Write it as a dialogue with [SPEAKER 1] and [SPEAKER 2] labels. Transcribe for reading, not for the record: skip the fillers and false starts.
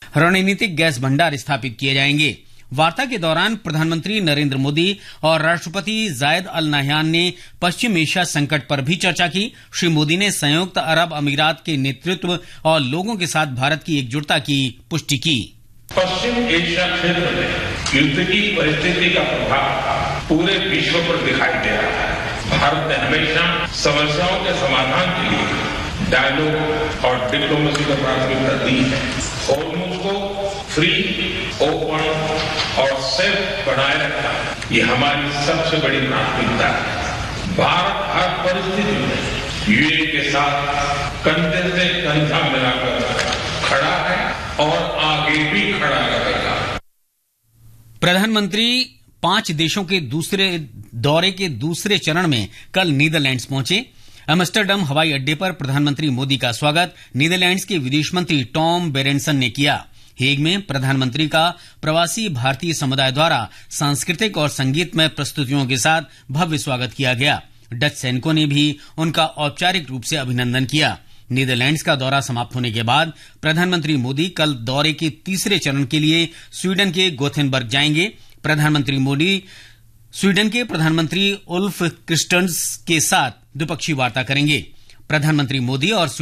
[SPEAKER 1] रणनीतिक गैस भंडार स्थापित किए जाएंगे। वार्ता के दौरान प्रधानमंत्री नरेंद्र मोदी और राष्ट्रपति जायद अल नह्यान ने पश्चिम एशिया संकट पर भी चर्चा की। श्री मोदी ने संयुक्त अरब अमीरात के नेतृत्व और लोगों के साथ भारत की एकजुटता की पुष्टि की।
[SPEAKER 2] पश्चिम एशिया क्षेत्र में युद्ध की परिस्थिति का प्रभाव पूरे विश्व पर दिखाई दे रहा है। भारत ने हमेशा समस्याओं के समाधान के लिए डायलॉग और डिप्लोमेसी को प्राथमिकता दी है। होर्मुज़ को फ्री, ओपन और सेफ बनाए रखना ये हमारी सबसे बड़ी प्राथमिकता है। भारत हर परिस्थिति में यूएई के साथ कंधे से कंधा मिलाकर खड़ा है और आगे भी खड़ा रहेगा।
[SPEAKER 1] प्रधानमंत्री 5 देशों के दौरे के दूसरे चरण में कल नीदरलैंड्स पहुंचे। एम्स्टर्डम हवाई अड्डे पर प्रधानमंत्री मोदी का स्वागत नीदरलैंड्स के विदेश मंत्री टॉम बेरेंसन ने किया। हेग में प्रधानमंत्री का प्रवासी भारतीय समुदाय द्वारा सांस्कृतिक और संगीतमय प्रस्तुतियों के साथ भव्य स्वागत किया गया। डच सैनिकों ने भी उनका औपचारिक रूप से अभिनंदन किया। नीदरलैंड्स का दौरा समाप्त होने के बाद प्रधानमंत्री मोदी कल दौरे के तीसरे चरण के लिए स्वीडन के गोथेनबर्ग जाएंगे। प्रधानमंत्री मोदी स्वीडन के प्रधानमंत्री उल्फ क्रिस्टर्सन के साथ द्विपक्षीय वार्ता करेंगे। प्रधानमंत्री मोदी और